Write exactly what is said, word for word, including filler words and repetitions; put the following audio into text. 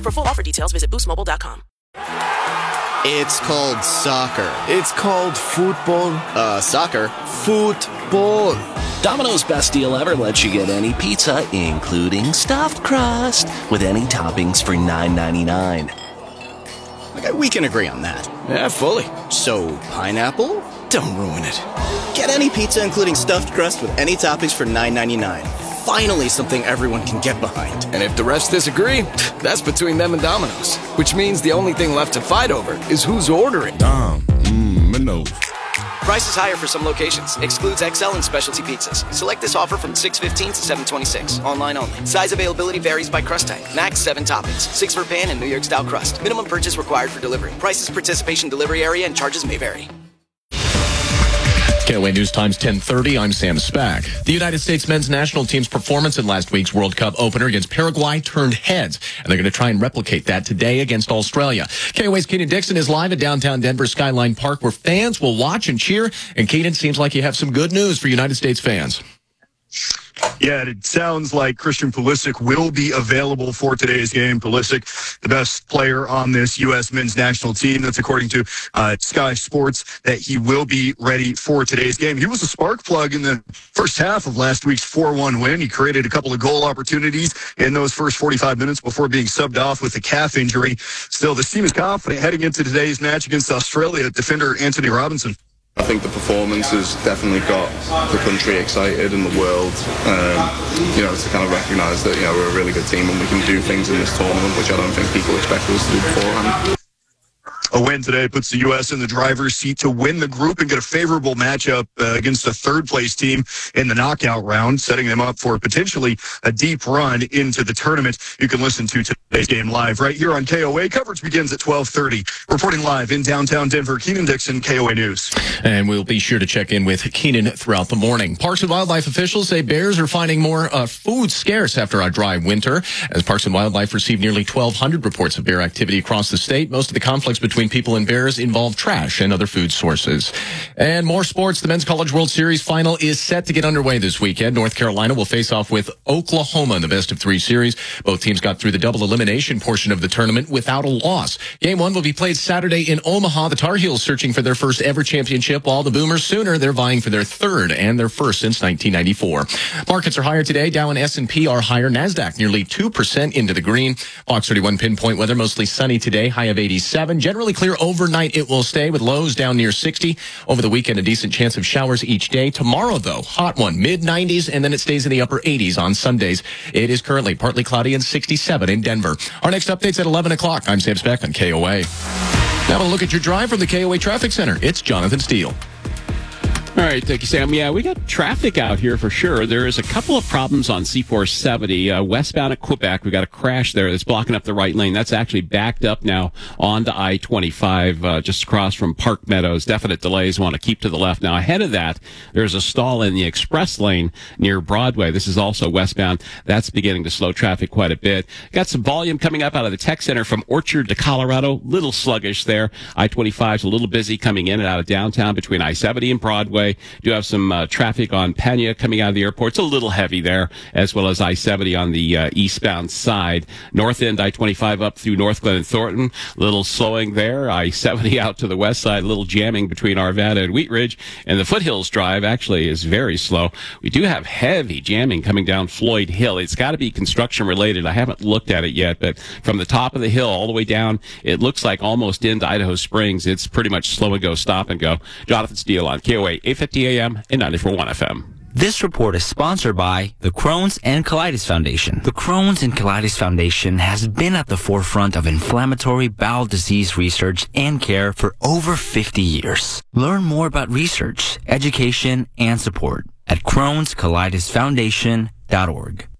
For full offer details, visit boost mobile dot com. It's called soccer. It's called football. Uh, soccer. Football. Domino's best deal ever lets you get any pizza, including stuffed crust, with any toppings for nine ninety-nine. Okay, we can agree on that. Yeah, fully. So, pineapple? Don't ruin it. Get any pizza, including stuffed crust, with any toppings for nine ninety-nine. Finally, something everyone can get behind. And if the rest disagree, that's between them and Domino's. Which means the only thing left to fight over is who's ordering. Dom, mmm, Minos. Price is higher for some locations. Excludes X L and specialty pizzas. Select this offer from six fifteen to seven twenty-six. Online only. Size availability varies by crust type. Max seven toppings. Six for pan and New York style crust. Minimum purchase required for delivery. Prices, participation, delivery area, and charges may vary. K O A News Times ten thirty, I'm Sam Spack. The United States men's national team's performance in last week's World Cup opener against Paraguay turned heads, and they're going to try and replicate that today against Australia. K O A's Keenan Dixon is live at downtown Denver Skyline Park, where fans will watch and cheer. And Keenan, seems like you have some good news for United States fans. Yeah, it sounds like Christian Pulisic will be available for today's game. Pulisic, the best player on this U S men's national team. That's according to uh, Sky Sports, that he will be ready for today's game. He was a spark plug in the first half of last week's four one win. He created a couple of goal opportunities in those first forty-five minutes before being subbed off with a calf injury. Still, this team is confident heading into today's match against Australia. Defender Anthony Robinson. I think the performance has definitely got the country excited and the world, um, you know, to kind of recognise that, you know, we're a really good team and we can do things in this tournament, which I don't think people expect us to do beforehand. A win today puts the U S in the driver's seat to win the group and get a favorable matchup uh, against a third-place team in the knockout round, setting them up for potentially a deep run into the tournament. You can listen to today's game live right here on K O A. Coverage begins at twelve thirty. Reporting live in downtown Denver, Keenan Dixon, K O A News. And we'll be sure to check in with Keenan throughout the morning. Parks and Wildlife officials say bears are finding more uh, food scarce after a dry winter. As Parks and Wildlife received nearly twelve hundred reports of bear activity across the state, most of the conflicts between people and bears involve trash and other food sources. And more sports. The Men's College World Series final is set to get underway this weekend. North Carolina will face off with Oklahoma in the best of three series. Both teams got through the double elimination portion of the tournament without a loss. Game one will be played Saturday in Omaha. The Tar Heels searching for their first ever championship, while the Boomers Sooner, they're vying for their third and their first since nineteen ninety-four. Markets are higher today. Dow and S and P are higher. NASDAQ nearly two percent into the green. Fox thirty-one pinpoint weather, mostly sunny today, high of eighty-seven. Generally clear overnight it will stay with lows down near sixty. Over the weekend, a decent chance of showers each day. Tomorrow, though, hot one, mid nineties, and then it stays in the upper eighties on Sundays. It is currently partly cloudy and sixty-seven in Denver. Our next update's at eleven o'clock. I'm Sam Speck on K O A. Now we'll look at your drive from the K O A Traffic Center. It's Jonathan Steele. All right, thank you, Sam. Yeah, we got traffic out here for sure. There is a couple of problems on C four seventy. Uh, westbound at Quebec, we got a crash there that's blocking up the right lane. That's actually backed up now onto I twenty-five, uh, just across from Park Meadows. Definite delays. Want to keep to the left. Now, ahead of that, there's a stall in the express lane near Broadway. This is also westbound. That's beginning to slow traffic quite a bit. Got some volume coming up out of the tech center from Orchard to Colorado. Little sluggish there. I twenty-five is a little busy coming in and out of downtown between I seventy and Broadway. Do have some uh, traffic on Pena coming out of the airport. It's a little heavy there, as well as I seventy on the uh, eastbound side. North end I twenty-five up through North Glen and Thornton. Little slowing there. I seventy out to the west side. A little jamming between Arvada and Wheat Ridge. And the Foothills Drive actually is very slow. We do have heavy jamming coming down Floyd Hill. It's got to be construction related. I haven't looked at it yet, but from the top of the hill all the way down, it looks like almost into Idaho Springs. It's pretty much slow and go, stop and go. Jonathan Steele on K O A eight fifty A M and ninety-four point one F M. This report is sponsored by the Crohn's and Colitis Foundation. The Crohn's and Colitis Foundation has been at the forefront of inflammatory bowel disease research and care for over fifty years. Learn more about research, education, and support at crohns colitis foundation dot org.